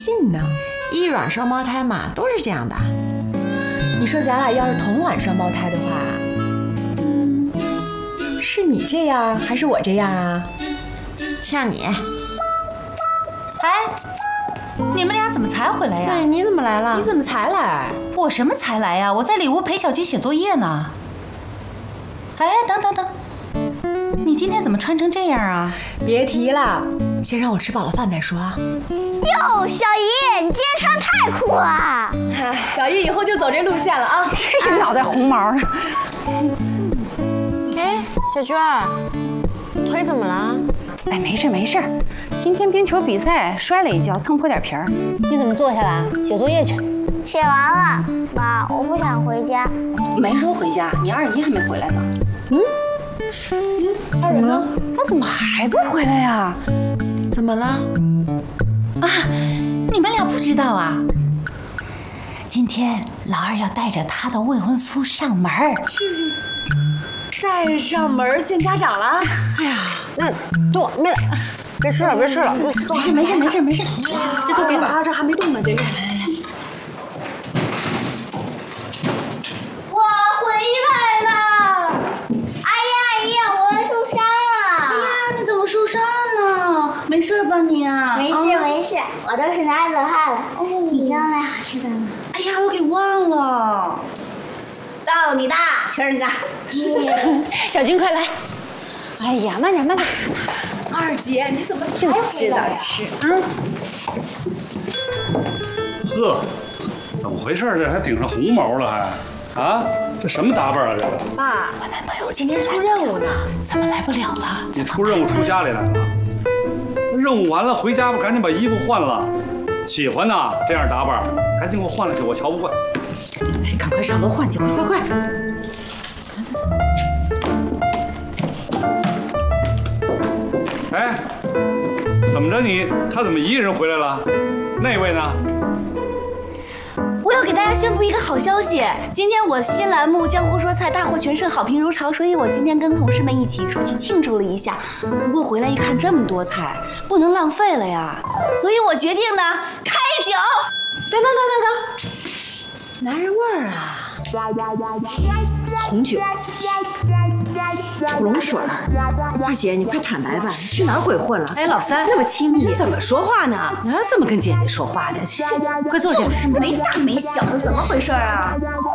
近呢。 一卵双胞胎嘛，都是这样的。 你说咱俩要是同卵双胞胎的话，是你这样还是我这样啊？ 像你。 哎，你们俩怎么才回来呀？ 哎，你怎么来了？ 你怎么才来？ 我什么才来呀？我在里屋陪小菊写作业呢。哎，等，你今天怎么穿成这样啊？ 别提了，先让我吃饱了饭再说啊。 哟，小姨，你今天穿太酷了！ 小姨以后就走这路线了啊！ 这脑袋红毛呢。 哎，小娟儿，腿怎么了？ 哎，没事，今天冰球比赛摔了一跤，蹭破点皮儿。 你怎么坐下来写作业去？ 写完了，妈，我不想回家。 没说回家，你二姨还没回来呢。二人呢？他怎么还不回来呀？ 怎么了？ 啊，你们俩不知道啊？今天老二要带着他的未婚夫上门儿。 带上门见家长了？ 哎呀，那多没了，别吃了。 没事， 这都给我啊，这还没动呢，这个。 我回来了！哎呀，阿姨，我要受伤了！ 哎呀，你怎么受伤了呢？没事吧你啊？ 没事，我都是拿走汗了。你给我买好吃的吗？ 哎呀，我给忘了。到你的，吃你的。 小军快来！哎呀，慢点。 二姐，你怎么就知道吃啊？ 呵，怎么回事？这还顶上红毛了还？啊，这什么打扮啊？这个？ 爸，我男朋友今天出任务呢， 怎么来不了了？ 你出任务出家里来了？任务完了回家不赶紧把衣服换了？喜欢呐这样打扮，赶紧给我换了去，我瞧不惯。 哎，赶快上楼换去，快！ 哎，怎么着你？他怎么一个人回来了？那位呢？ 我要给大家宣布一个好消息，今天我新栏目《江湖说菜》大获全胜，好评如潮，所以我今天跟同事们一起出去庆祝了一下。不过回来一看，这么多菜，不能浪费了呀，所以我决定呢，开酒。等，男人味儿啊，红酒。 古龙水儿，二姐，你快坦白吧，你去哪儿鬼混了？ 哎，老三， 那么亲密， 你怎么说话呢？哪有这么跟姐姐说话的？快坐下。就是没大没小的，怎么回事啊？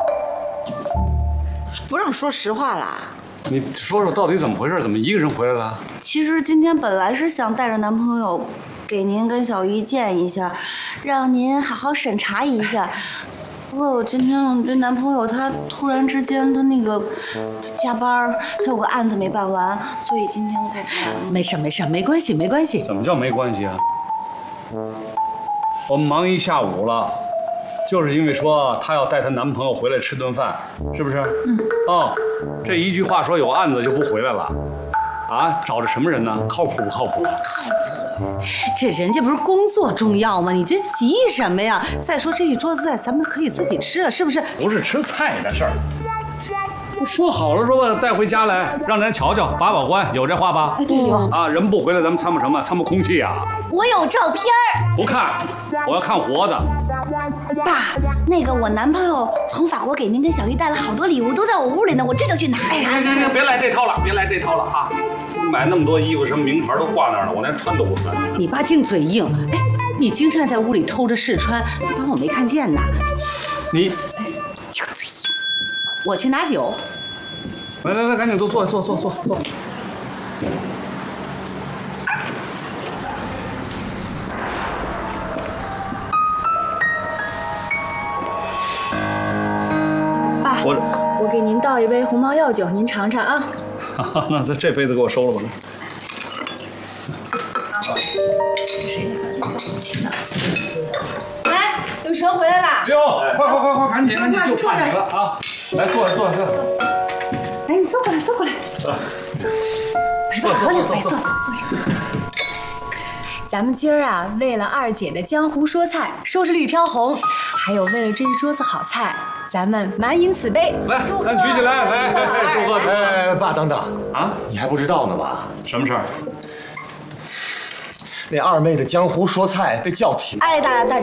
不让说实话啦？ 你说说到底怎么回事？怎么一个人回来了？ 其实今天本来是想带着男朋友给您跟小姨见一下，让您好好审查一下。不过我今天我这男朋友他突然之间他加班，他有个案子没办完，所以今天过来。 没事，没关系。 怎么叫没关系啊？我们忙一下午了，就是因为说她要带她男朋友回来吃顿饭，是不是？哦，这一句话说有案子就不回来了，啊？找的什么人呢？靠谱不靠谱？ 这人家不是工作重要吗？你这急什么呀？再说这一桌子菜咱们可以自己吃了，是不是？ 不是吃菜的事儿。不说好了说带回家来，让咱瞧瞧，把关，有这话吧？ 对，有。 啊，人不回来，咱们参谋什么？参谋空气啊？ 我有照片儿。 不看，我要看活的。 爸，那个我男朋友从法国给您跟小玉带了好多礼物，都在我屋里呢，我这就去拿。 行，别来这套了啊！买那么多衣服，什么名牌都挂那儿了，我连穿都不穿。 你爸净嘴硬，哎，你经常在屋里偷着试穿，当我没看见呢。 你净嘴硬，我去拿酒。 来，赶紧都坐。 爸，我给您倒一杯红毛药酒，您尝尝啊。 那这杯子给我收了吧。 哎，有蛇回来啦！ 哟，快，赶紧，就差你了啊！来，坐。 哎，你坐过来。 坐。 咱们今儿啊，为了二姐的江湖说菜，收视率飘红，还有为了这一桌子好菜，咱们满饮此杯。 来，咱举起来，来，祝贺！ 哎，爸，等等啊， 你还不知道呢吧？ 什么事儿？ 那二妹的江湖说菜被叫停。 哎，大姐。